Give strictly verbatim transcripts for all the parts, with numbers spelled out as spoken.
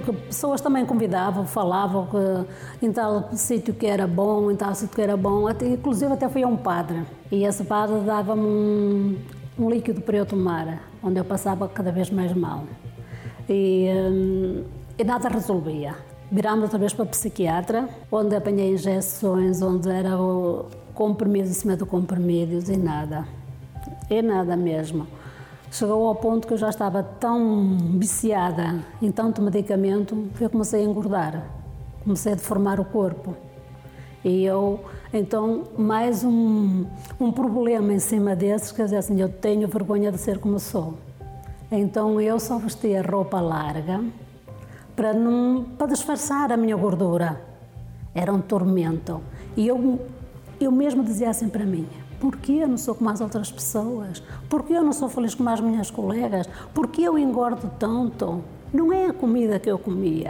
porque pessoas também convidavam, falavam que em tal sítio que era bom, em tal sítio que era bom, até, inclusive até fui a um padre, e esse padre dava-me um, um líquido para eu tomar, onde eu passava cada vez mais mal, e, hum, e nada resolvia. Virámos outra vez para a psiquiatra, onde apanhei injeções, onde era o comprimidos em cima de comprimidos, e nada, e nada mesmo. Chegou ao ponto que eu já estava tão viciada em tanto medicamento que eu comecei a engordar, comecei a deformar o corpo. E eu, então, mais um, um problema em cima desses, quer dizer assim, eu tenho vergonha de ser como sou. Então eu só vestia roupa larga para, não, para disfarçar a minha gordura. Era um tormento. E eu, eu mesmo dizia assim para mim: porquê eu não sou como as outras pessoas? Porquê eu não sou feliz como as minhas colegas? Porquê eu engordo tanto? Não é a comida que eu comia.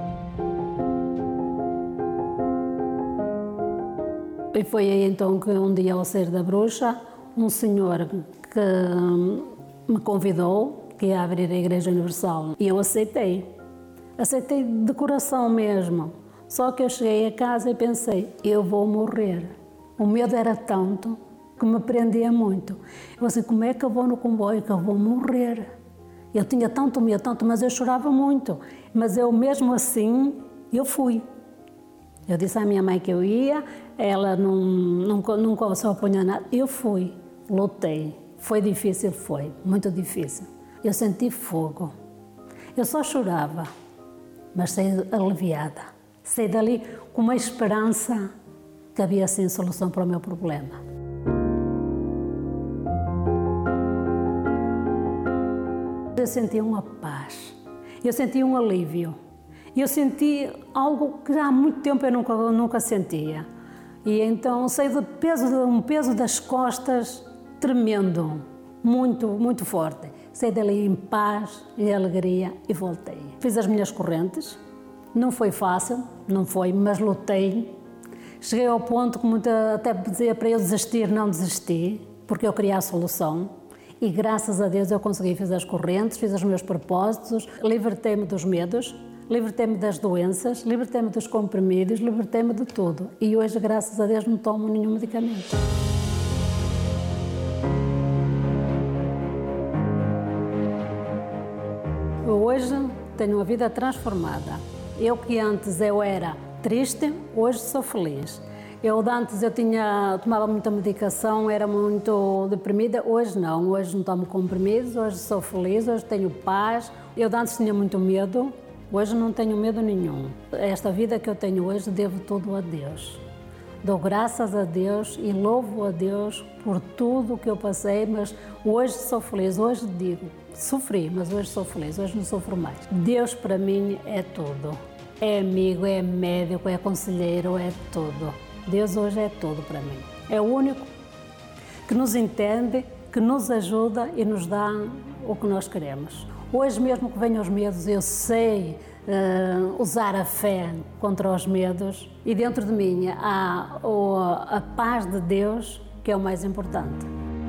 E foi aí então que um dia, ao sair da bruxa, um senhor que me convidou, que ia abrir a Igreja Universal, e eu aceitei. Aceitei de coração mesmo. Só que eu cheguei a casa e pensei: eu vou morrer. O medo era tanto que me prendia muito. Eu assim, como é que eu vou no comboio, que eu vou morrer? Eu tinha tanto medo, tanto, mas eu chorava muito. Mas eu mesmo assim, eu fui. Eu disse à minha mãe que eu ia, ela não, nunca, nunca se opunha a nada. Eu fui, lutei. Foi difícil, foi, muito difícil. Eu senti fogo. Eu só chorava, mas saí aliviada. Saí dali com uma esperança que havia sim solução para o meu problema. Eu senti uma paz, eu senti um alívio, eu senti algo que já há muito tempo eu nunca, nunca sentia. E então saí do peso, um peso das costas tremendo, muito, muito forte. Saí dali em paz e alegria e voltei. Fiz as minhas correntes, não foi fácil, não foi, mas lutei. Cheguei ao ponto que muita, até dizia para eu desistir, não desisti, porque eu queria a solução. E graças a Deus eu consegui, fiz as correntes, fiz os meus propósitos, libertei-me dos medos, libertei-me das doenças, libertei-me dos comprimidos, libertei-me de tudo. E hoje, graças a Deus, não tomo nenhum medicamento. Hoje tenho uma vida transformada. Eu que antes eu era triste, hoje sou feliz. Eu antes eu tinha, tomava muita medicação, era muito deprimida, hoje não, hoje não tomo comprimidos, hoje sou feliz, hoje tenho paz. Eu antes tinha muito medo, hoje não tenho medo nenhum. Esta vida que eu tenho hoje devo tudo a Deus. Dou graças a Deus e louvo a Deus por tudo que eu passei, mas hoje sou feliz, hoje digo, sofri, mas hoje sou feliz, hoje não sofro mais. Deus para mim é tudo, é amigo, é médico, é conselheiro, é tudo. Deus hoje é tudo para mim. É o único que nos entende, que nos ajuda e nos dá o que nós queremos. Hoje mesmo que venham os medos, eu sei uh, usar a fé contra os medos e dentro de mim há o, a paz de Deus, que é o mais importante.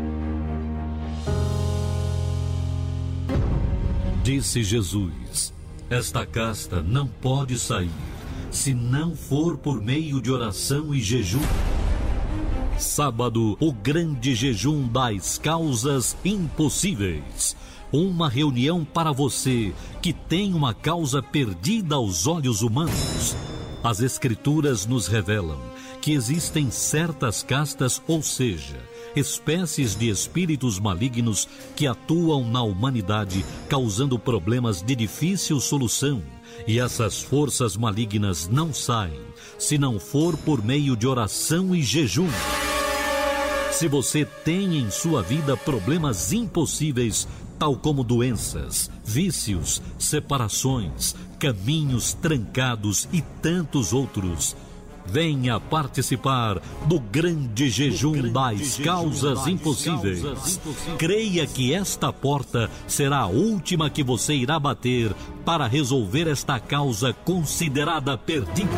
Disse Jesus: esta casta não pode sair se não for por meio de oração e jejum. Sábado, o grande jejum das causas impossíveis. Uma reunião para você que tem uma causa perdida aos olhos humanos. As Escrituras nos revelam que existem certas castas, ou seja, espécies de espíritos malignos que atuam na humanidade, causando problemas de difícil solução. E essas forças malignas não saem se não for por meio de oração e jejum. Se você tem em sua vida problemas impossíveis, tal como doenças, vícios, separações, caminhos trancados e tantos outros, venha participar do grande jejum grande das jejum causas das impossíveis. Causas impossíveis. Creia que esta porta será a última que você irá bater para resolver esta causa considerada perdida.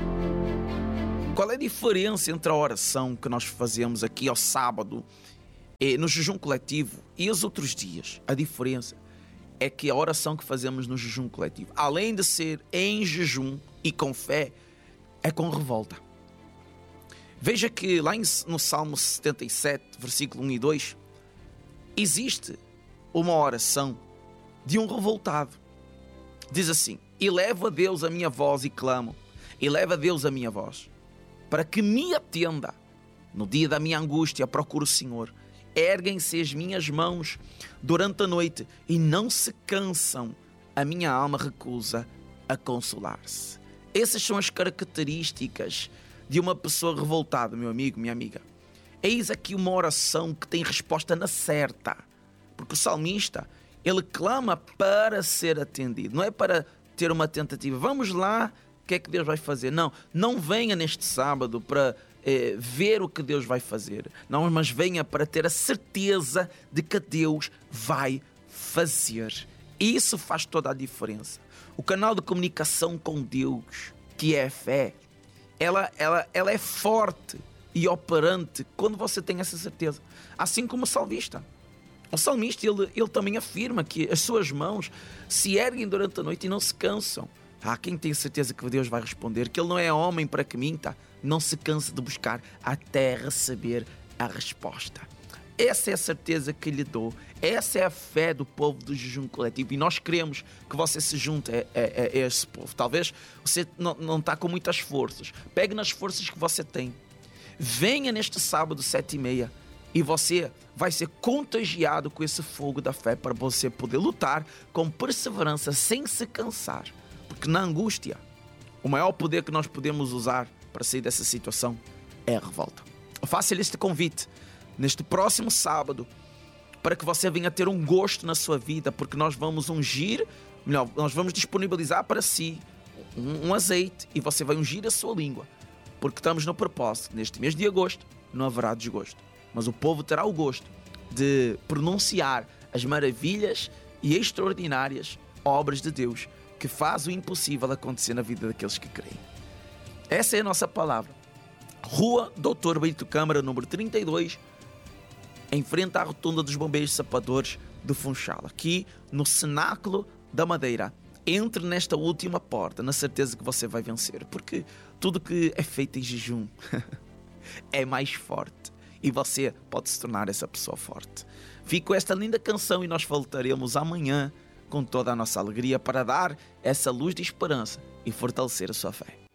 Qual é a diferença entre a oração que nós fazemos aqui ao sábado E no jejum coletivo e os outros dias, a diferença é que a oração que fazemos no jejum coletivo, além de ser em jejum e com fé, é com revolta. Veja que lá no Salmo setenta e sete, versículo um e dois, existe uma oração de um revoltado. Diz assim: elevo a Deus a minha voz e clamo, eleva a Deus a minha voz, para que me atenda. No dia da minha angústia procuro o Senhor. Erguem-se as minhas mãos durante a noite e não se cansam. A minha alma recusa a consolar-se. Essas são as características de uma pessoa revoltada, meu amigo, minha amiga. Eis aqui uma oração que tem resposta na certa. Porque o salmista, ele clama para ser atendido. Não é para ter uma tentativa. Vamos lá, o que é que Deus vai fazer? Não, não venha neste sábado para eh, ver o que Deus vai fazer. Não, mas venha para ter a certeza de que Deus vai fazer. Isso faz toda a diferença. O canal de comunicação com Deus, que é a fé, ela, ela, ela é forte e operante quando você tem essa certeza. Assim como o salmista. O salmista, ele, ele também afirma que as suas mãos se erguem durante a noite e não se cansam. Há quem tem certeza que Deus vai responder, que Ele não é homem para que minta, não se cansa de buscar até receber a resposta. Essa é a certeza que lhe dou. Essa é a fé do povo do jejum coletivo. E nós queremos que você se junte a, a, a esse povo. Talvez você não, não está com muitas forças. Pegue nas forças que você tem. Venha neste sábado, sete e meia. E você vai ser contagiado com esse fogo da fé para você poder lutar com perseverança sem se cansar. Porque na angústia, o maior poder que nós podemos usar para sair dessa situação é a revolta. Faça-lhe este convite neste próximo sábado para que você venha ter um gosto na sua vida, porque nós vamos ungir, melhor, nós vamos disponibilizar para si um, um azeite e você vai ungir a sua língua, porque estamos no propósito. Neste mês de agosto não haverá desgosto, mas o povo terá o gosto de pronunciar as maravilhas e extraordinárias obras de Deus que faz o impossível acontecer na vida daqueles que creem. Essa é a nossa palavra. Rua doutor Brito Câmara, número trinta e dois, em frente à rotunda dos Bombeiros Sapadores do Funchal, aqui no Cenáculo da Madeira. Entre nesta última porta, na certeza que você vai vencer, porque tudo que é feito em jejum é mais forte e você pode se tornar essa pessoa forte. Fique com esta linda canção e nós voltaremos amanhã com toda a nossa alegria para dar essa luz de esperança e fortalecer a sua fé.